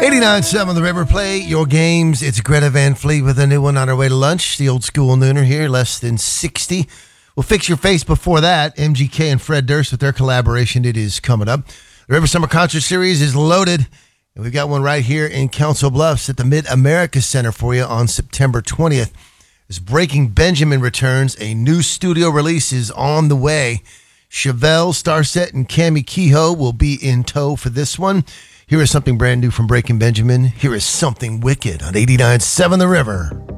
89.7 The River. Play your games. It's Greta Van Fleet with a new one on our way to lunch. The old school nooner here, less than 60. We'll fix your face before that. MGK and Fred Durst with their collaboration. It is coming up. The River Summer Concert Series is loaded. And we've got one right here in Council Bluffs at the Mid-America Center for you on September 20th. As Breaking Benjamin returns, a new studio release is on the way. Chevelle, Starset, and Cammie Kehoe will be in tow for this one. Here is something brand new from Breaking Benjamin. Here is Something Wicked on 89.7 The River.